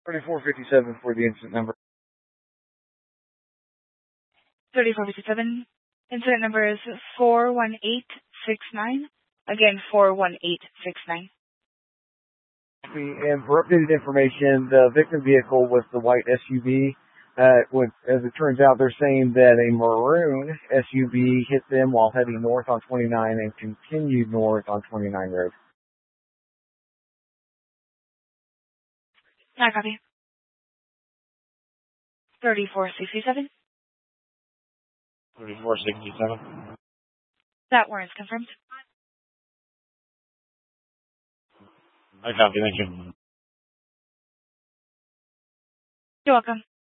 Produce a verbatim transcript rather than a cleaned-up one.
thirty-four fifty-seven for the incident number. thirty-four fifty-seven. Incident number is four one eight six nine. Again, four one eight six nine. And for updated information, the victim vehicle was the white S U V. Uh, with, as it turns out, they're saying that a maroon S U V hit them while heading north on twenty-nine and continued north on twenty-nine Road. I copy. thirty-four sixty-seven. thirty-four sixty-seven. That warrant's confirmed. I copy, thank you. You're welcome.